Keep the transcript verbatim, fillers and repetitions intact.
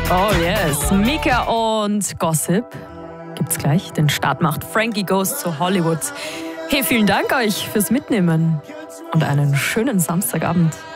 Oh yes, Mika und Gossip gibt's gleich. Den Start macht Frankie Goes to Hollywood. Hey, vielen Dank euch fürs Mitnehmen und einen schönen Samstagabend.